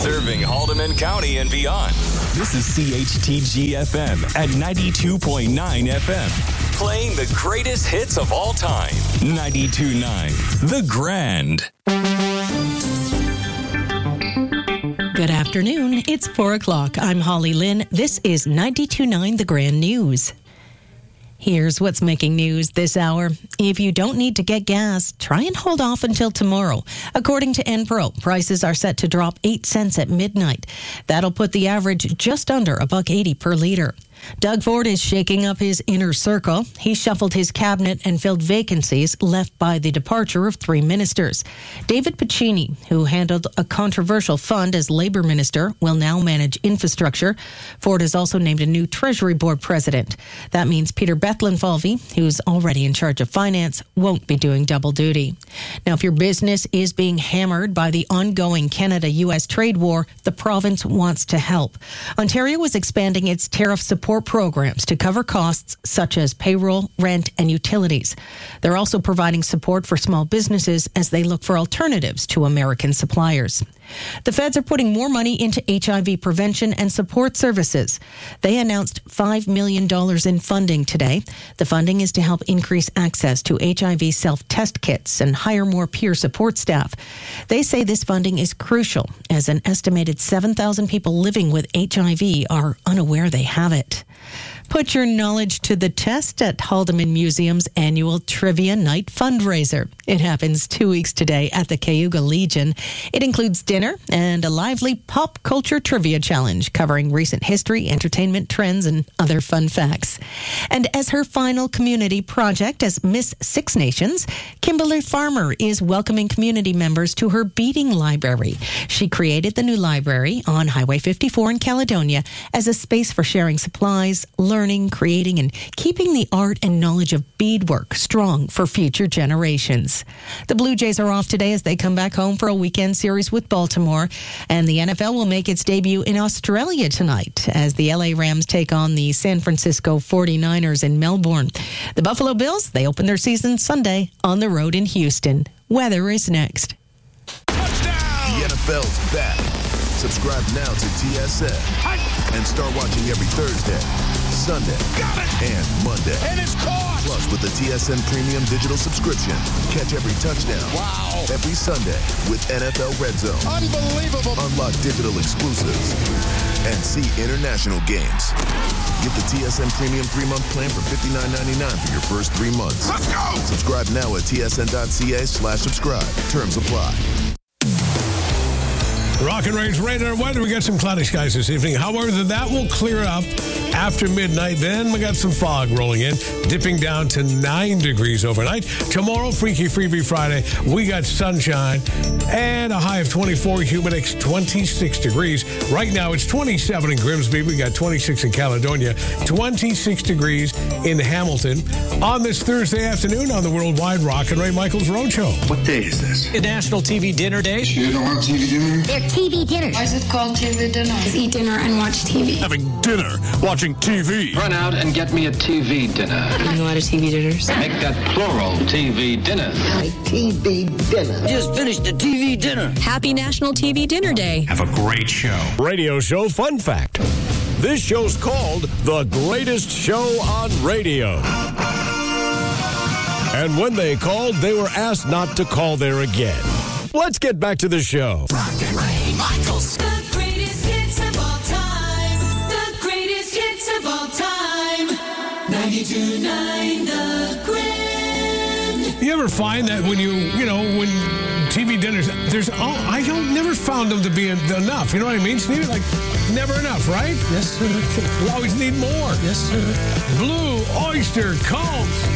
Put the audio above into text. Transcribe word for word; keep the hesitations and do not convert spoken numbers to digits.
Serving Haldeman County and beyond. This is C H T G F M at ninety-two point nine F M. Playing the greatest hits of all time. ninety-two point nine The Grand. Good afternoon. It's four o'clock. I'm Holly Lynn. This is ninety-two point nine The Grand News. Here's what's making news this hour. If you don't need to get gas, try and hold off until tomorrow. According to Enpro, prices are set to drop eight cents at midnight. That'll put the average just under a buck eighty per litre. Doug Ford is shaking up his inner circle. He shuffled his cabinet and filled vacancies left by the departure of three ministers. David Piccini, who handled a controversial fund as Labour Minister, will now manage infrastructure. Ford has also named a new Treasury Board president. That means Peter Bethlenfalvy, who's already in charge of finance, won't be doing double duty. Now, if your business is being hammered by the ongoing Canada U S trade war, the province wants to help. Ontario is expanding its tariff support programs to cover costs such as payroll, rent, and utilities. They're also providing support for small businesses as they look for alternatives to American suppliers. The feds are putting more money into H I V prevention and support services. They announced five million dollars in funding today. The funding is to help increase access to H I V self-test kits and hire more peer support staff. They say this funding is crucial as an estimated seven thousand people living with H I V are unaware they have it. Put your knowledge to the test at Haldeman Museum's annual Trivia Night fundraiser. It happens two weeks today at the Cayuga Legion. It includes dinner and a lively pop culture trivia challenge covering recent history, entertainment trends, and other fun facts. And as her final community project as Miss Six Nations, Kimberly Farmer is welcoming community members to her beading library. She created the new library on Highway fifty-four in Caledonia as a space for sharing supplies, learning, creating, and keeping the art and knowledge of beadwork strong for future generations. The Blue Jays are off today as they come back home for a weekend series with Baltimore, and the N F L will make its debut in Australia tonight as the L A Rams take on the San Francisco forty-niners in Melbourne. The Buffalo Bills, they open their season Sunday on the road in Houston. Weather is next. Touchdown! The N F L's back. Subscribe now to T S N and start watching every Thursday, Sunday, and Monday. And it's caught! Plus, with the T S N Premium Digital subscription, catch every touchdown. Wow! Every Sunday with N F L Red Zone. Unbelievable! Unlock digital exclusives and see international games. Get the T S N Premium three-month plan for fifty-nine ninety-nine for your first three months. Let's go! Subscribe now at tsn.ca slash subscribe. Terms apply. Rock and Range radar weather. We got some cloudy skies this evening. However, that will clear up after midnight. Then we got some fog rolling in, dipping down to nine degrees overnight. Tomorrow, Freaky Freebie Friday, we got sunshine and a high of twenty-four, humid X twenty-six degrees. Right now, it's twenty-seven in Grimsby. We got twenty-six in Caledonia, twenty-six degrees in Hamilton. On this Thursday afternoon on the Worldwide Rock and Ray Michaels Road Show. What day is this? It's National T V Dinner Day. You don't have T V dinner? They're T V dinners. Why is it called T V dinner? Just eat dinner and watch T V. Having dinner, watching T V. Run out and get me a T V dinner. Eating a lot of T V dinners. Make that plural, T V dinners. T V dinner. Just finished the T V dinner. Happy National T V Dinner Day. Have a great show. Radio show fun fact. This show's called The Greatest Show on Radio. And when they called, they were asked not to call there again. Let's get back to the show. Rock and Ray Michaels. The greatest hits of all time. The greatest hits of all time. ninety-two point nine The Grand. You ever find that when you, you know, when T V dinners, there's, oh, I don't never found them to be enough. You know what I mean, Steve? Like, never enough, right? Yes, sir. We always need more. Yes, sir. Blue Oyster Cult.